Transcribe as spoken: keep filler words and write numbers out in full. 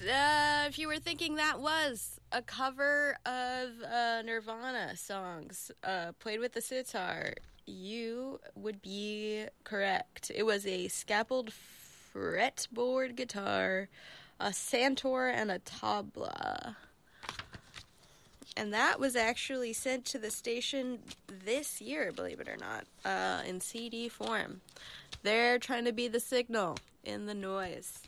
Uh, if you were thinking that was a cover of uh, Nirvana songs uh, played with the sitar, you would be correct. It was a scalpeled fretboard guitar, a santor, and a tabla. And that was actually sent to the station this year, believe it or not, uh, in C D form. They're trying to be the signal in the noise.